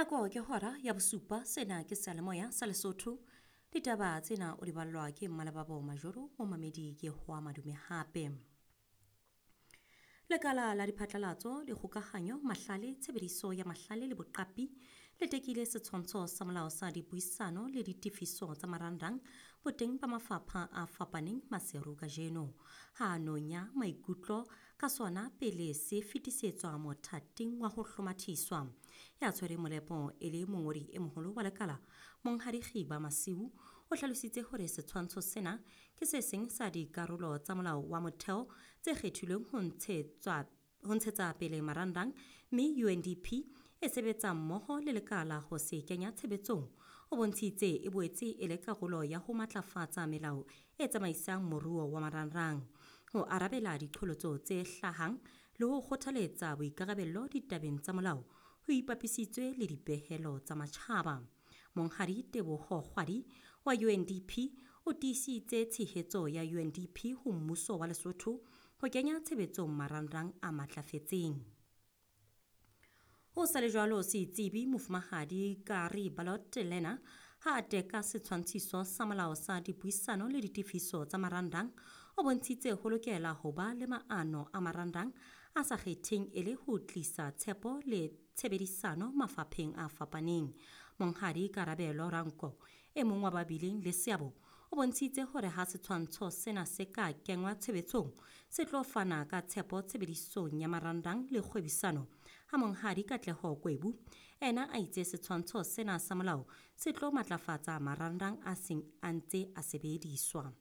Nako ke hora ya bosupa sena ke salemoya sa Lesotho. Ditaba tsena o di ballwa ke Mmalababo Majoro mo mamedi ke Hwa Madume hape. Lekala la diphatlalatso le kgokahanyo mahlale tshebediso ya mahlale le boqapi le tekile setshwantsho sa molao sa dipuisano le ditifiso tsa marandang boteng ba mafapha a fapaneng maseru kajeno ha nonya maikutlo ka sona pele se fetisetswa mothating wa ho hlomathiswa ya tshwere molepo e le mongodi e moholo wa lekala Monghadi Khiba Masiu o hlalositse hore setshwantsho sena ke se seng sa dikarolo tsa molao wa motheo tse kgethilweng ho ntshetsa pele marandang mme UNDP e sebetsa mmoho le lekala ho se kenya tshebetsong o bontshitse e boetse e le karolo ya ho matlafatsa melao e tsamaisang moruo wa marandang ho arabela diqholotso tse hlahang le ho kgothaletsa boikarabello ditabeng tsa molao ho ipapisitswe le dipehelo tsa matjhaba. Monghadi Teboho Kgwadi wa UNDP o tiisitse tshehetso ya UNDP ho mmuso wa Lesotho ho kenya tshebetsong marandang a matlafetseng. Ho sa le jwalo setsebi mofumahadi Kari Balot Lena ha a teka setshwantshiso sa molao sa dipuisano le ditifiso tsa marandang o bontshitse ho lokela ho ba le maano a marandang a sa kgetheng e le ho tlisa tshepo le tshebedisano mafapheng a fapaneng. Monghadi Karabelo Ranko e mong wa babileng le seabo o bontshitse hore ha setshwantsho sena se ka kengwa tshebetsong se tlo fana ka tshepo tshebedisong ya marandang le kgwebisano ha Monghadi Katleho Kwebu ena a itse setshwantsho sena sa molao se tlo matlafatsa marandang a seng a ntse a sebediswa.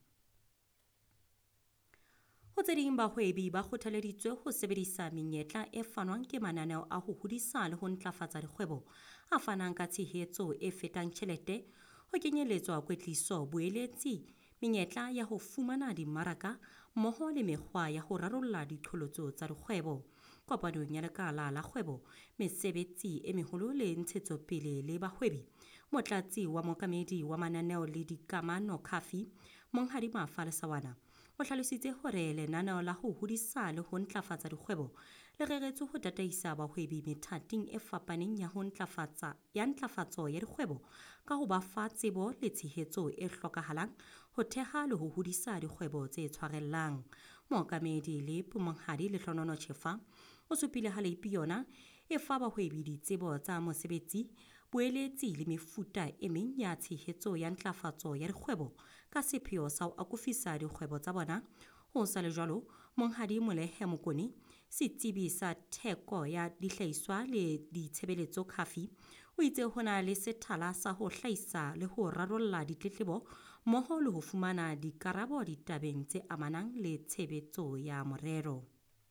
Ho tse ding bahwebi ba kgothaleditswe ho sebedisa menyetla e fanwang ke mananeo a ho hodisa le ho ntlafatsa dikgwebo a fanang ka tshehetso e fetang tjhelete ho kenyeletswa kwetliso boeletsi menyetla ya ho fumana dimaraka mmoho le mekgwa ya ho rarolla diqholotso tsa dikgwebo. Kopanong ya lekala la kgwebo mesebetsi e meholo le ntshetsopele le bahwebi motlatsi wa mokamedi wa mananeo le dikamano Khafi Monghadi Mafa Lesawana o hlalositse hore lenaneo la ho hodisa le ho ntlafatsa dikgwebo le reretswe ho tataisa bahwebi methating e fapaneng ya ho ntlafatso ya dikgwebo ka ho ba fa tsebo le tshehetso e hlokahalang ho theha le ho hodisa dikgwebo tse tshwarellang. Mookamedi le Monghadi Lehlonono Tjhefa o supile ha leipi yona e fa bahwebi ditsebo tsa mosebetsi boeletsi le mefuta e meng ya tshehetso ya ntlafatso ya dikgwebo ka sepheo sa ho akofisa dikgwebo tsa bona. Ho sa le jwalo Monghadi Molehe Mokone setsebi sa theko ya dihlahiswa le ditshebeletso Khafi o itse ho na le sethala sa ho hlahisa le ho rarolla ditletlebo mmoho le ho fumana dikarabo ditabeng tse amanang le tshebetso ya morero.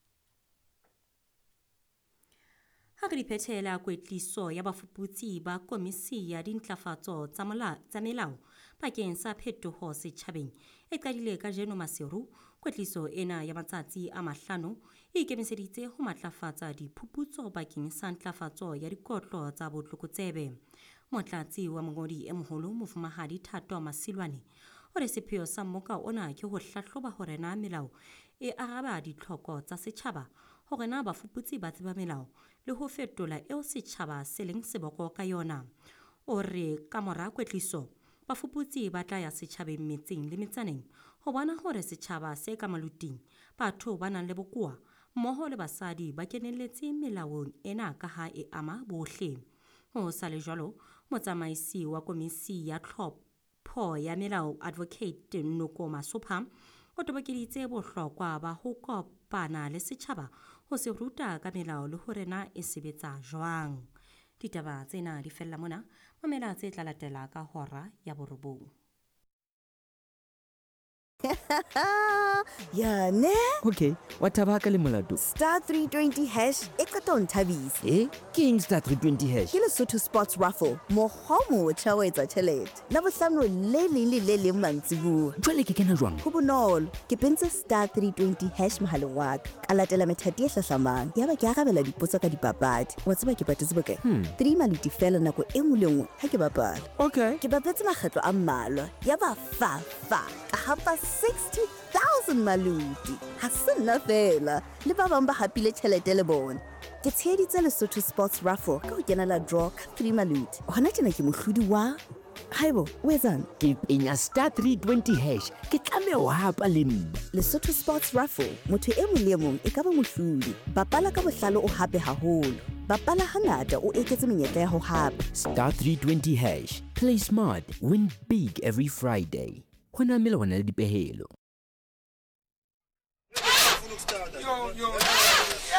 Ha re phethela kwetliso ya bafuputsi ba komisi ya dintlafatso tsa melao bakeng sa phetoho setjhabeng e qadile ka jeno maseru kwetliso ena ya matsatsi a 5 e ikemiseditse ho matlafatsa diphuputso bakeng sa ntlafatso ya dikotlo tsa botlokotsebe. Motlatsi wa mongodi e moholo mofumahadi Thato Masilwane o re sepheo sa mmoka ona ke ho hlahloba hore na melao e araba ditlhoko tsa setjhaba hore na bafuputsi ba tseba melao le ho fetola eo setjhaba se leng seboko ka yona. O re ka mora kwetliso bafuputsi ba tla ya setjhabeng metseng le metsaneng ho bona hore setjhaba se ka maluting batho ba nang le bokoa mmoho le basadi ba kenelletse melaong ena ka ha e ama bohle. Ho sa le jwalo motsamaisi wa komisi ya tlhopho ya melao Advocate Noko Masopha o tobokeditse bohlokwa ba ho kopana le setjhaba ho se ruta ka melao le hore na e sebetsa jwang. Ditaba tsena di fella mona mamela tse tla latela ka hora ya borobong. Ya ne? Okay, wa thaba ka le molato. Star 320 hash e qeta ho nthabisa. Ke eng Star 320 hash? Ke Lesotho Sports Raffle mokgwa o motjha wa etsa tjhelete. Labohlano le leng le le leng mantsibuwa. Jwale ke kena jwang? Ho bonolo ke pentse Star 320 hash mohaleng wa ka. Ka latela methati e hlahlamang yaba ke arabela dipotso ka dipapadi. Wa tseba ke patetse bokae? 3 maluti fela nako e nngwe le nngwe ha ke bapala. Okay. Ke bapetse makgetlo a mmalwa yaba fa ka hapa 60,000 maluti. Ha se nna fela le ba bang ba hapile tjhelete le bona. ke tsheheditse Lesotho Sports Raffle ka ho kenela draw ka 3 Malute. Hona tjena ke mohlodi wa Haibo, o etsang? Ke penya *320#, ke tlameha ho hapa le nna. Lesotho Sports Raffle, motho e mong le mong e ka ba mohlodi. Bapala ka bohlale o hape haholo. Bapala hangata o eketse menyetla ya ho hapa. *320#, play smart, win big every Friday. Hona melawana le dipehelo. Yo,